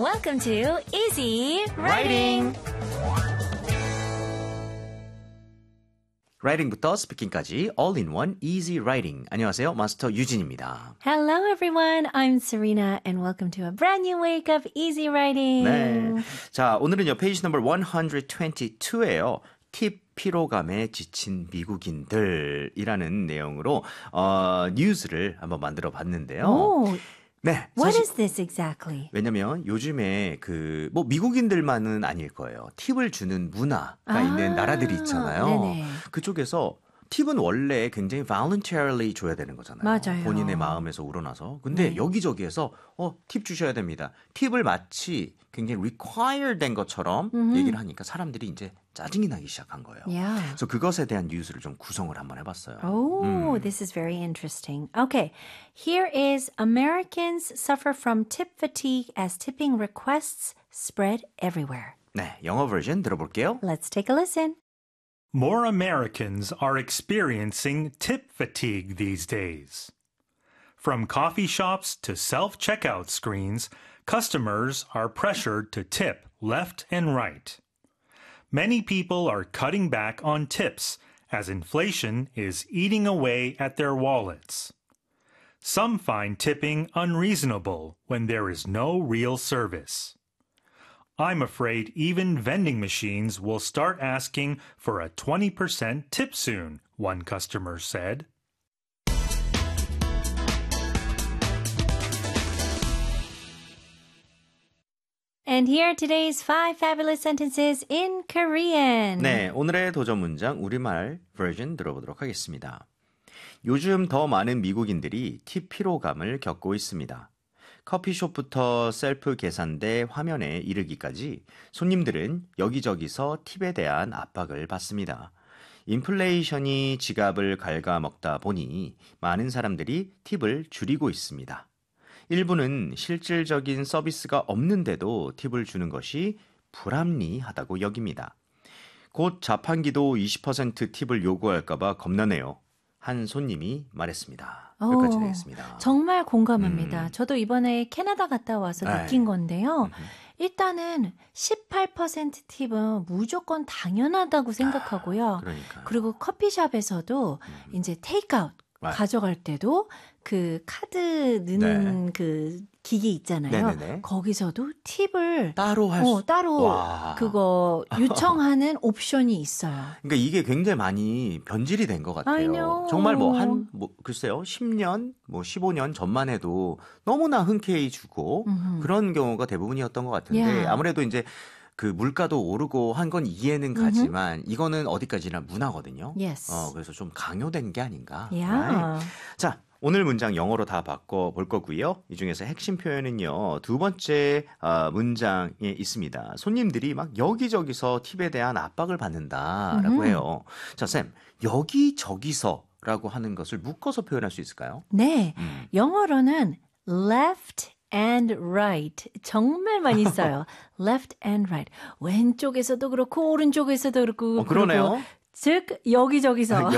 Welcome to Easy Writing. 라이팅부터 스피킹까지 all-in-one easy writing. 안녕하세요. 마스터 유진입니다. Hello everyone. I'm Serena and welcome to a brand new week of Easy Writing. 네. 자, 오늘은요. 페이지 넘버 122예요. 팁 피로감에 지친 미국인들이라는 내용으로 뉴스를 한번 만들어 봤는데요. Oh, 네. what is this exactly? 왜냐면 요즘에 뭐 미국인들만은 아닐 거예요. 팁을 주는 문화가 있는 나라들이 있잖아요. 네네. 그쪽에서 팁은 원래 굉장히 voluntarily 줘야 되는 거잖아요. 맞아요. 본인의 마음에서 우러나서. 근데 여기저기에서 팁 주셔야 됩니다. 팁을 마치 굉장히 required 된 것처럼 얘기를 하니까 사람들이 이제 짜증이 나기 시작한 거예요. Yeah. 그래서 그것에 대한 뉴스를 좀 구성을 한번 해봤어요. Oh, this is very interesting. Okay, here is Americans suffer from tip fatigue as tipping requests spread everywhere. 네, 영어 버전 들어볼게요. Let's take a listen. More Americans are experiencing tip fatigue these days. From coffee shops to self-checkout screens, customers are pressured to tip left and right. Many people are cutting back on tips as inflation is eating away at their wallets. Some find tipping unreasonable when there is no real service. I'm afraid even vending machines will start asking for a 20% tip soon, one customer said. And here are today's 5 fabulous sentences in Korean. 네, 오늘의 도전 문장 우리말 버전 들어보도록 하겠습니다. 요즘 더 많은 미국인들이 팁 피로감을 겪고 있습니다. 커피숍부터 셀프 계산대 화면에 이르기까지 손님들은 여기저기서 팁에 대한 압박을 받습니다. 인플레이션이 지갑을 갉아먹다 보니 많은 사람들이 팁을 줄이고 있습니다. 일부는 실질적인 서비스가 없는데도 팁을 주는 것이 불합리하다고 여깁니다. 곧 자판기도 20% 팁을 요구할까 봐 겁나네요. 한 손님이 말했습니다. 여기까지 되겠습니다. 정말 공감합니다. 저도 이번에 캐나다 갔다 와서 네. 느낀 건데요. 일단은 18% 팁은 무조건 당연하다고 생각하고요. 그러니까요. 그리고 커피숍에서도 이제 테이크아웃 가져갈 때도 그 카드 넣는 그 기기 있잖아요. 네네네. 거기서도 팁을 따로 따로 와. 그거 요청하는 옵션이 있어요. 그러니까 이게 굉장히 많이 변질이 된 것 같아요. I know. 정말 글쎄요, 10년, 15년 전만 해도 너무나 흔쾌히 주고 그런 경우가 대부분이었던 것 같은데 Yeah. 아무래도 이제 그 물가도 오르고 한 건 이해는 가지만 이거는 어디까지나 문화거든요. Yes. 그래서 좀 강요된 게 아닌가. Yeah. Right? 자, 오늘 문장 영어로 다 바꿔볼 거고요. 이 중에서 핵심 표현은요. 두 번째 문장에 있습니다. 손님들이 막 여기저기서 팁에 대한 압박을 받는다라고 해요. 자, 쌤, 여기저기서라고 하는 것을 묶어서 표현할 수 있을까요? 네, 영어로는 left and right 정말 많이 써요. left and right. 왼쪽에서도 그렇고 오른쪽에서도 그렇고 그러네요. 즉 여기저기서